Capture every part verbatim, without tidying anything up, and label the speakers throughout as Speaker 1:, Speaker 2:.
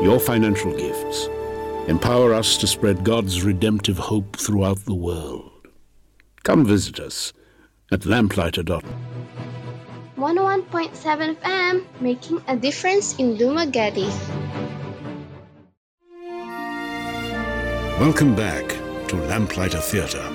Speaker 1: your financial gifts empower us to spread God's redemptive hope throughout the world. Come visit us at lamplighter dot net.
Speaker 2: one oh one point seven F M, making a difference in Dumaguete.
Speaker 1: Welcome back to Lamplighter Theatre.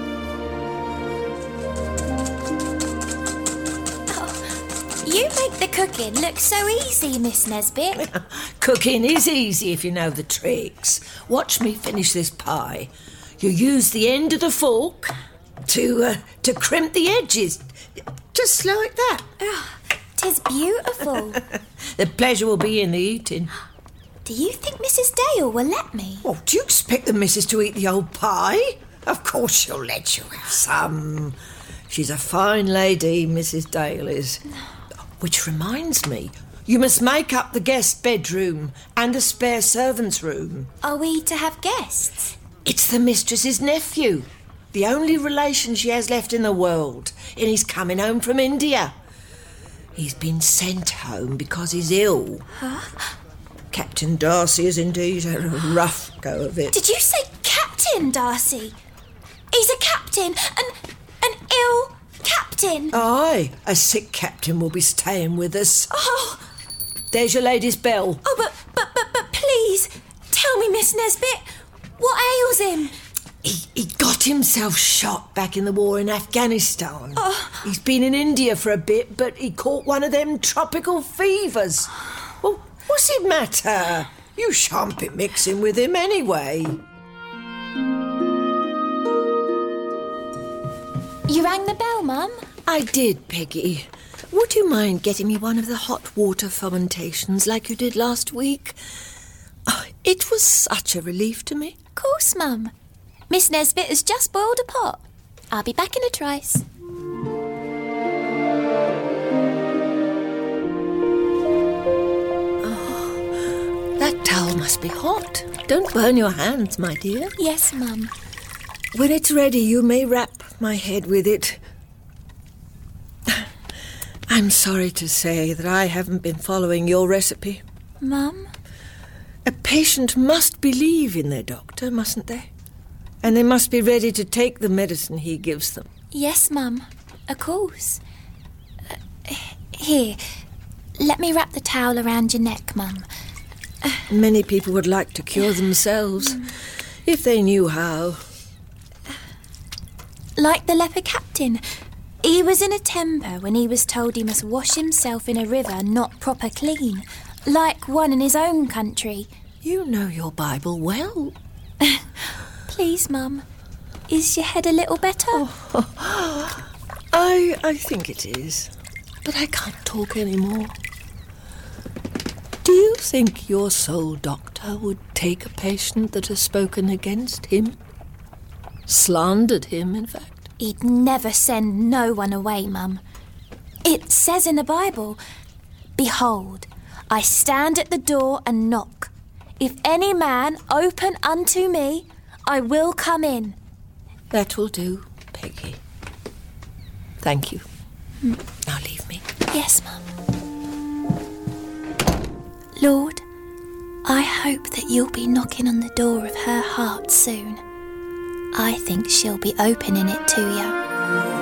Speaker 3: You make the cooking look so easy, Miss Nesbit.
Speaker 4: Cooking is easy if you know the tricks. Watch me finish this pie. You use the end of the fork to uh, to crimp the edges, just like that.
Speaker 3: Oh, 'tis beautiful.
Speaker 4: The pleasure will be in the eating.
Speaker 3: Do you think Missus Dale will let me?
Speaker 4: Oh, do you expect the missus to eat the old pie? Of course she'll let you have some. She's a fine lady, Missus Dale is. Which reminds me, you must make up the guest bedroom and the spare servant's room.
Speaker 3: Are we to have guests?
Speaker 4: It's the mistress's nephew, the only relation she has left in the world, and he's coming home from India. He's been sent home because he's ill.
Speaker 3: Huh?
Speaker 4: Captain Darcy has indeed had a rough go of it.
Speaker 3: Did you say Captain Darcy? He's a captain, an, an ill captain.
Speaker 4: Aye, a sick captain will be staying with us.
Speaker 3: Oh,
Speaker 4: There's your lady's bell.
Speaker 3: oh, but, but, but, but please, tell me, Miss Nesbit, what ails him?
Speaker 4: He, he got himself shot back in the war in Afghanistan.
Speaker 3: Oh.
Speaker 4: He's been in India for a bit, but he caught one of them tropical fevers. Well, what's it matter? You shan't be mixing with him anyway.
Speaker 3: You rang the bell, Mum?
Speaker 4: I did, Peggy. Would you mind getting me one of the hot water fermentations like you did last week? Oh, it was such a relief to me.
Speaker 3: Of course, Mum. Miss Nesbit has just boiled a pot. I'll be back in a trice.
Speaker 4: Oh, that towel must be hot. Don't burn your hands, my dear.
Speaker 3: Yes, Mum.
Speaker 4: When it's ready, you may wrap my head with it. I'm sorry to say that I haven't been following your recipe.
Speaker 3: Mum?
Speaker 4: A patient must believe in their doctor, mustn't they? And they must be ready to take the medicine he gives them.
Speaker 3: Yes, Mum. Of course. Uh, here, let me wrap the towel around your neck, Mum.
Speaker 4: Many people would like to cure themselves, if they knew how.
Speaker 3: Like the leper captain. He was in a temper when he was told he must wash himself in a river not proper clean, like one in his own country.
Speaker 4: You know your Bible well.
Speaker 3: Please, Mum, is your head a little better?
Speaker 4: Oh, I, I think it is, but I can't talk anymore. Do you think your soul doctor would take a patient that has spoken against him? Slandered him, in fact?
Speaker 3: He'd never send no one away, Mum. It says in the Bible, "Behold, I stand at the door and knock. If any man open unto me, I will come in."
Speaker 4: That will do, Peggy. Thank you. Mm. Now leave me.
Speaker 3: Yes, Mum. Lord, I hope that you'll be knocking on the door of her heart soon. I think she'll be opening it to you.